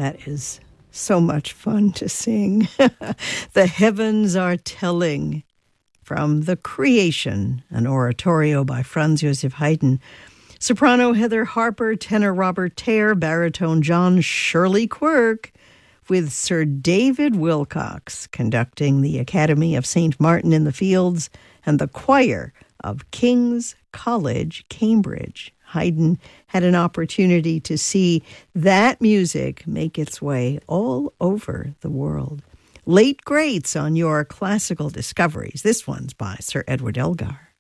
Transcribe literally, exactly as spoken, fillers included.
That is so much fun to sing. The Heavens Are Telling, from The Creation, an oratorio by Franz Joseph Haydn. Soprano Heather Harper, tenor Robert Thayer, baritone John Shirley Quirk, with Sir David Wilcox conducting the Academy of Saint Martin in the Fields and the choir of King's College, Cambridge. Haydn had an opportunity to see that music make its way all over the world. Late greats on your classical discoveries. This one's by Sir Edward Elgar.